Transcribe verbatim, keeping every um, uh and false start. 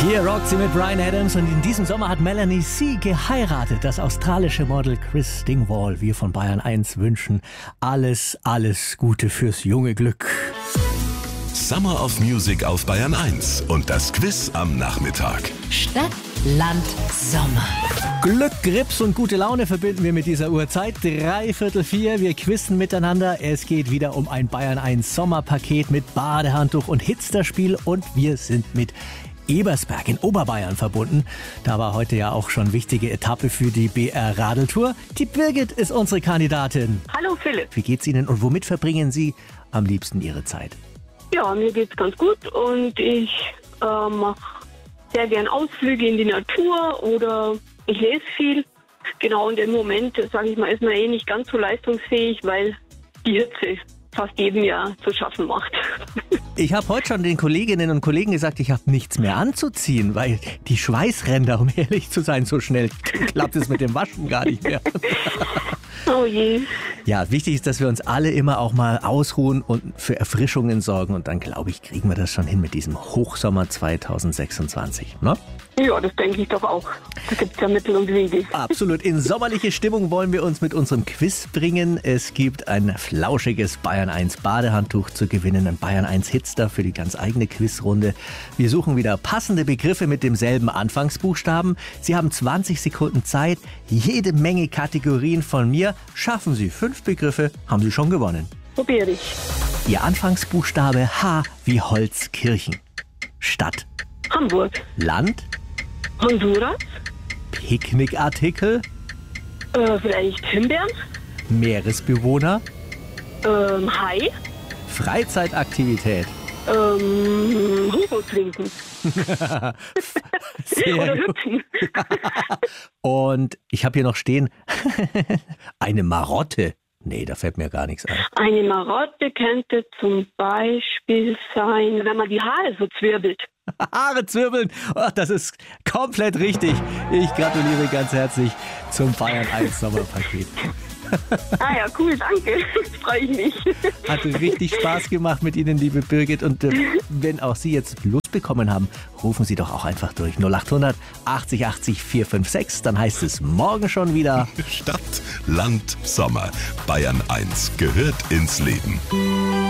Hier rockt sie mit Bryan Adams und in diesem Sommer hat Melanie C. geheiratet. Das australische Model Chris Dingwall. Wir von Bayern eins wünschen alles, alles Gute fürs junge Glück. Summer of Music auf Bayern eins und das Quiz am Nachmittag. Stadt, Land, Sommer. Glück, Grips und gute Laune verbinden wir mit dieser Uhrzeit. Dreiviertel vier, wir quizzen miteinander. Es geht wieder um ein Bayern eins Sommerpaket mit Badehandtuch und Hitzterspiel und wir sind mit Ebersberg in Oberbayern verbunden. Da war heute ja auch schon wichtige Etappe für die B R-Radeltour. Die Birgit ist unsere Kandidatin. Hallo Philipp. Wie geht's Ihnen und womit verbringen Sie am liebsten Ihre Zeit? Ja, mir geht's ganz gut und ich äh, mache sehr gern Ausflüge in die Natur oder ich lese viel. Genau, und im Moment, sage ich mal, ist man eh nicht ganz so leistungsfähig, weil die Hitze fast jedem Jahr zu schaffen macht. Ich habe heute schon den Kolleginnen und Kollegen gesagt, ich habe nichts mehr anzuziehen, weil die Schweißränder, um ehrlich zu sein, so schnell klappt es mit dem Waschen gar nicht mehr. Oh je. Ja, wichtig ist, dass wir uns alle immer auch mal ausruhen und für Erfrischungen sorgen. Und dann, glaube ich, kriegen wir das schon hin mit diesem Hochsommer zwanzig sechsundzwanzig. Ne? Ja, das denke ich doch auch. Da gibt es ja Mittel und Wege. Absolut. In sommerliche Stimmung wollen wir uns mit unserem Quiz bringen. Es gibt ein flauschiges Bayern eins Badehandtuch zu gewinnen, ein Bayern eins Hitster für die ganz eigene Quizrunde. Wir suchen wieder passende Begriffe mit demselben Anfangsbuchstaben. Sie haben zwanzig Sekunden Zeit, jede Menge Kategorien von mir. Schaffen Sie fünf Begriffe, haben Sie schon gewonnen. Probiere ich. Ihr Anfangsbuchstabe H wie Holzkirchen. Stadt. Hamburg. Land. Honduras. Picknickartikel. Äh, vielleicht Himbeeren. Meeresbewohner. Ähm, Hai. Freizeitaktivität. Ähm, Hugo trinken. Sehr Oder gut. hüpfen. Und ich habe hier noch stehen, eine Marotte. Nee, da fällt mir gar nichts ein. Eine Marotte könnte zum Beispiel sein, wenn man die Haare so zwirbelt. Haare zwirbeln, oh, das ist komplett richtig. Ich gratuliere ganz herzlich zum Bayern eins Sommerpaket. Ah ja, cool, danke. Freue ich mich. Hat richtig Spaß gemacht mit Ihnen, liebe Birgit. Und äh, wenn auch Sie jetzt Lust bekommen haben, rufen Sie doch auch einfach durch. null acht hundert achtzig achtzig vier fünf sechs. Dann heißt es morgen schon wieder Stadt, Land, Sommer. Bayern eins gehört ins Leben.